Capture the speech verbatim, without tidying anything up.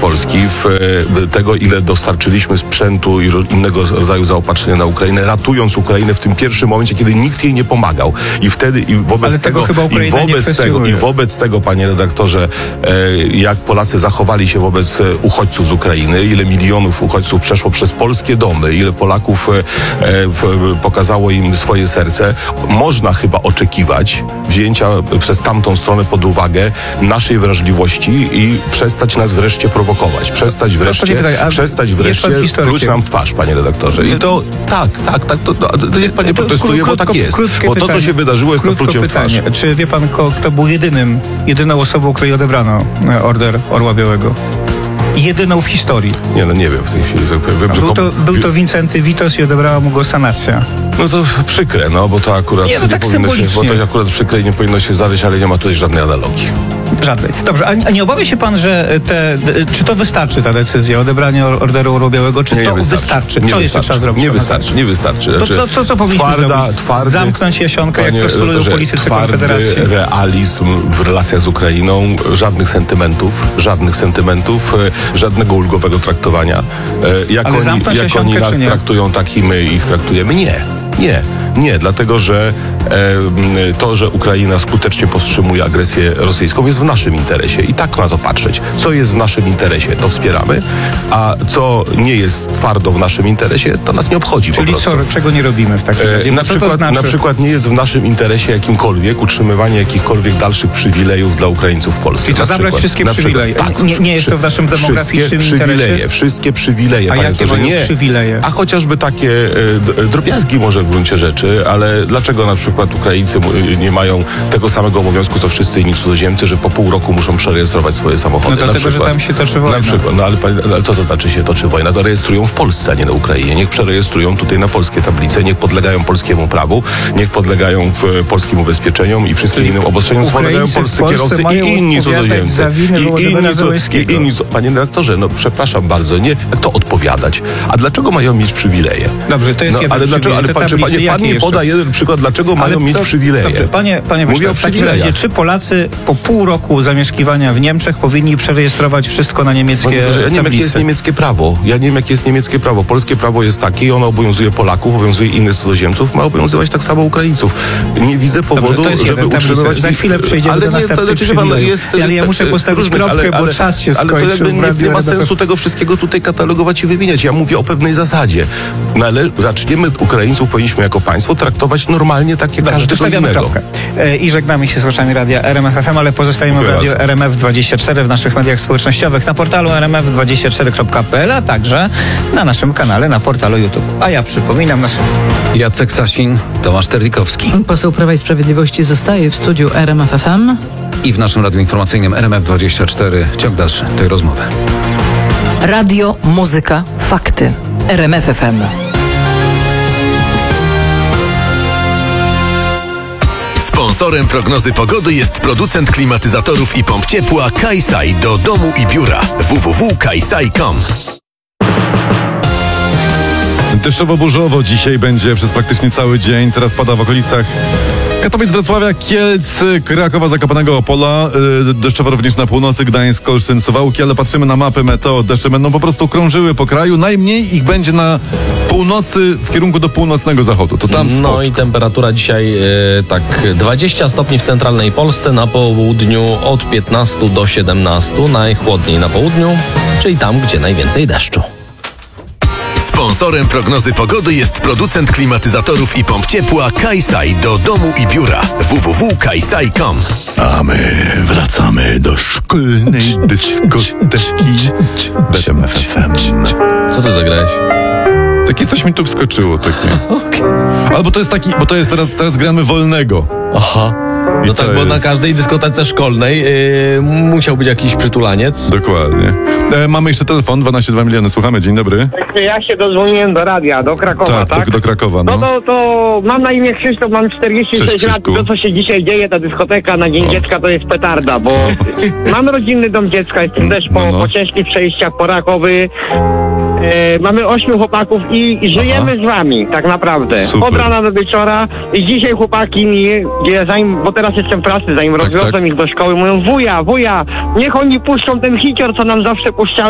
Polski, w, w tego, ile dostarczyliśmy sprzętu i ro, innego rodzaju zaopatrzenia na Ukrainę, ratując Ukrainę w tym pierwszym momencie, kiedy nikt jej nie pomagał. I wtedy i wobec Ale tego, tego chyba i wobec tego, i wobec tego, panie redaktorze, e, jak Polacy zachowali się wobec e, uchodźców z Ukrainy, ile milionów uchodźców przeszło przez polskie domy, ile Polaków e, w, pokazało im swoje serce, można chyba oczekiwać wzięcia przez tamtą stronę pod uwagę naszej wrażliwości i przestać nas wreszcie prowokować. Przestać wreszcie, pytanie, przestać wreszcie pluć nam twarz, panie redaktorze. I to tak, tak, tak, to, to, to niech pan nie protestuje, bo tak jest. Bo to, co się wydarzyło, jest napluciem w twarz. Czy wie pan, kto był jedynym, jedyną osobą, której odebrano Order Orła Białego? Jedyną w historii. Nie, no nie wiem w tej chwili. Tak powiem. Wiem, był, to, był to Wincenty Witos i odebrała mu go sanacja. No to przykre, no bo to akurat nie, no nie tak powinno się, bo to akurat przykre i nie powinno się zdarzyć, ale nie ma tutaj żadnej analogii. Żadnej. Dobrze, a, a nie obawia się pan, że te, czy to wystarczy ta decyzja o odebraniu Orderu Orła Białego, czy nie, nie to wystarczy. wystarczy? Nie Co wystarczy. jeszcze trzeba zrobić? Nie wystarczy, nie wystarczy. Znaczy, to, to, co, co powinniśmy twarda, zrobić? Twardy, Zamknąć Jasionkę, jak postulują politycy twardy Konfederacji? realizm w relacjach z Ukrainą, żadnych sentymentów, żadnych sentymentów, żadnego ulgowego traktowania. Jak Ale oni, jak oni nas traktują, tak i my ich traktujemy? Nie. Nie, nie, dlatego że e, to, że Ukraina skutecznie powstrzymuje agresję rosyjską, jest w naszym interesie i tak na to patrzeć. Co jest w naszym interesie, to wspieramy, a co nie jest twardo w naszym interesie, to nas nie obchodzi. Czyli po prostu. co, czego nie robimy w takim razie? E, na, przykład, znaczy? na przykład nie jest w naszym interesie jakimkolwiek utrzymywanie jakichkolwiek dalszych przywilejów dla Ukraińców w Polsce. I to zabrać wszystkie przywileje. Tak, nie, nie jest to w naszym demograficznym wszystkie interesie? Przywileje, wszystkie przywileje. A jakie mają nie, przywileje? A chociażby takie e, drobiazgi może w gruncie rzeczy, ale dlaczego na przykład Ukraińcy nie mają tego samego obowiązku, co wszyscy inni cudzoziemcy, że po pół roku muszą przerejestrować swoje samochody? No dlatego, na przykład, że tam się toczy wojna. Na przykład, no ale, ale co to znaczy się toczy wojna? To rejestrują w Polsce, a nie na Ukrainie. Niech przerejestrują tutaj na polskie tablice, niech podlegają polskiemu prawu, niech podlegają w polskim ubezpieczeniom i wszystkim innym obostrzeniom, co podlegają polscy kierowcy i inni cudzoziemcy. I inni, i inni, panie redaktorze, no przepraszam bardzo, nie, jak to odpowiadać? A dlaczego mają mieć przywileje? Dobrze, to jest no, jeden ale dlaczego, ale pan, czy panie, pan mi poda jeden przykład, dlaczego ale mają to, mieć przywileje? Dobrze, panie, panie Mówię Bośka, o w takim razie, czy Polacy po pół roku zamieszkiwania w Niemczech powinni przerejestrować wszystko na niemieckie tablice? Ja nie wiem, jakie jest niemieckie prawo. Ja nie wiem, jakie jest niemieckie prawo. Polskie prawo jest takie i ono obowiązuje Polaków, obowiązuje innych cudzoziemców, ma obowiązywać tak samo Ukraińców. Nie widzę powodu, Dobrze, żeby utrzymywać... Za chwilę przejdziemy ale do następnych przywilejów. Ale ja muszę postawić różnych, kropkę, ale, ale, bo czas się skończył. Ale to jakby nie, nie ma sensu tego wszystkiego tutaj katalogować i wymieniać. Ja mówię o pewnej zasadzie. No ale zaczniemy Ukraińców, powinniśmy jako państwo traktować normalnie tak jak każdego innego. E, I żegnamy się z słuchaczami radia R M F F M, ale pozostajemy w radio R M F dwadzieścia cztery w naszych mediach społecznościowych, na portalu r m f dwadzieścia cztery kropka p l, a także na naszym kanale na portalu YouTube. A ja przypominam nasz... Jacek Sasin, Tomasz Terlikowski. Poseł Prawa i Sprawiedliwości zostaje w studiu R M F F M. I w naszym radiu informacyjnym R M F dwadzieścia cztery ciąg dalszy tej rozmowy. Radio, muzyka, fakty. R M F F M. Sponsorem prognozy pogody jest producent klimatyzatorów i pomp ciepła Kajsaj do domu i biura. w w w kropka kajsaj kropka com. Deszczowo-burzowo dzisiaj będzie przez praktycznie cały dzień. Teraz pada w okolicach Katowic, Wrocławia, Kielc, Krakowa, Zakopanego, Opola. Yy, deszczowo również na północy, Gdańsk, Olsztyn, Suwałki, ale patrzymy na mapy meteo. Deszcze będą po prostu krążyły po kraju. Najmniej ich będzie na północy, w kierunku do północnego zachodu. To tam No spoczko. I temperatura dzisiaj yy, tak dwadzieścia stopni w centralnej Polsce, na południu od piętnastu do siedemnastu, najchłodniej na południu, czyli tam, gdzie najwięcej deszczu. Sponsorem prognozy pogody jest producent klimatyzatorów i pomp ciepła Kajsaj do domu i biura. w w w kropka kajsaj kropka com. A my wracamy do szkolnej dyskoteki w R M F F M. Co ty zagrałeś? Takie coś mi tu wskoczyło, takie. Okay. Albo to jest taki, bo to jest teraz, teraz gramy wolnego. Aha. No tak, bo jest... na każdej dyskotece szkolnej yy, musiał być jakiś przytulaniec. Dokładnie. E, mamy jeszcze telefon, dwanaście dwa miliony, słuchamy, dzień dobry. Ja się dozwoniłem do radia, do Krakowa, tak? Tak, do Krakowa, no. No to, to mam na imię Krzysztof, mam czterdzieści sześć Cześć, lat, to co się dzisiaj dzieje, ta dyskoteka na Dzień o. Dziecka to jest petarda, bo mam rodzinny dom dziecka, jestem też po, no, no. po ciężkich przejściach, po Rakowy. E, mamy ośmiu chłopaków i żyjemy Aha. z wami, tak naprawdę. Super. Od rana do wieczora. I dzisiaj chłopaki mi, gdzie ja zanim, bo teraz jestem w pracy, zanim tak, rozwiozłem tak. ich do szkoły, mówią, wuja, wuja, niech oni puszczą ten hicior, co nam zawsze puszczają.